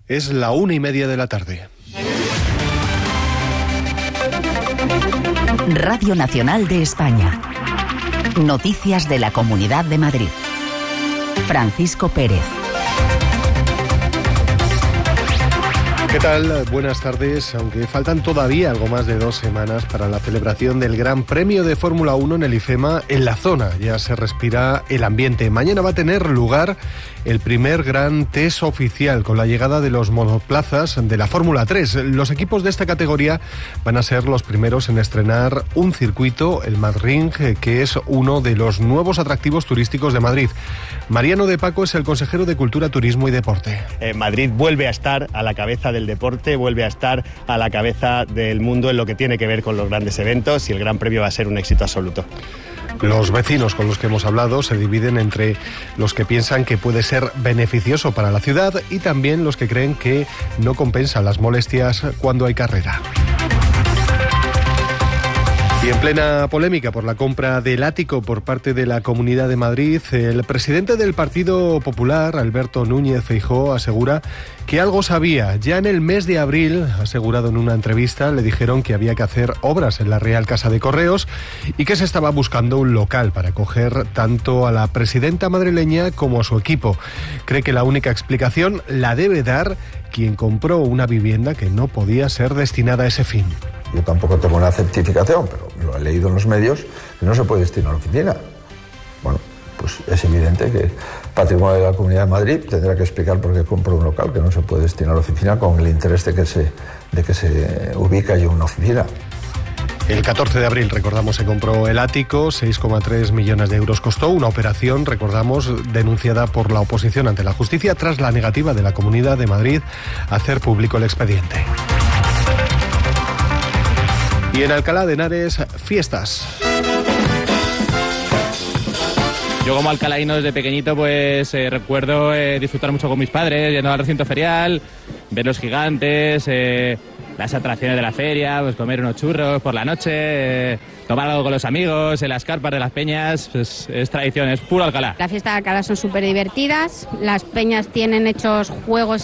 Es la 1:30 de la tarde. Radio Nacional de España. Noticias de la Comunidad de Madrid. Francisco Pérez. ¿Qué tal? Buenas tardes. Aunque faltan todavía algo más de 2 semanas para la celebración del Gran Premio de Fórmula 1 en el IFEMA, en la zona ya se respira el ambiente. Mañana va a tener lugar el primer gran test oficial con la llegada de los monoplazas de la Fórmula 3. Los equipos de esta categoría van a ser los primeros en estrenar un circuito, el Madrid, que es uno de los nuevos atractivos turísticos de Madrid. Mariano de Paco es el consejero de Cultura, Turismo y Deporte. Madrid vuelve a estar a la cabeza del deporte, vuelve a estar a la cabeza del mundo en lo que tiene que ver con los grandes eventos, y el Gran Premio va a ser un éxito absoluto. Los vecinos con los que hemos hablado se dividen entre los que piensan que puede ser beneficioso para la ciudad y también los que creen que no compensa las molestias cuando hay carrera. Y en plena polémica por la compra del ático por parte de la Comunidad de Madrid, el presidente del Partido Popular, Alberto Núñez Feijóo, asegura que algo sabía. Ya en el mes de abril, asegurado en una entrevista, le dijeron que había que hacer obras en la Real Casa de Correos y que se estaba buscando un local para acoger tanto a la presidenta madrileña como a su equipo. Cree que la única explicación la debe dar quien compró una vivienda que no podía ser destinada a ese fin. Yo tampoco tengo una certificación, pero lo he leído en los medios, que no se puede destinar a la oficina. Bueno, pues es evidente que Patrimonio de la Comunidad de Madrid tendrá que explicar por qué compró un local que no se puede destinar a la oficina con el interés de que se ubique allí una oficina. El 14 de abril, recordamos, se compró el ático, 6,3 millones de euros costó, una operación, recordamos, denunciada por la oposición ante la justicia tras la negativa de la Comunidad de Madrid a hacer público el expediente. Y en Alcalá de Henares, fiestas. Yo como alcalaíno desde pequeñito pues recuerdo disfrutar mucho con mis padres, yendo al recinto ferial, ver los gigantes, las atracciones de la feria, pues comer unos churros por la noche, tomar algo con los amigos, en las carpas de las peñas, pues es tradición, es puro Alcalá. Las fiestas de Alcalá son súper divertidas, las peñas tienen hechos juegos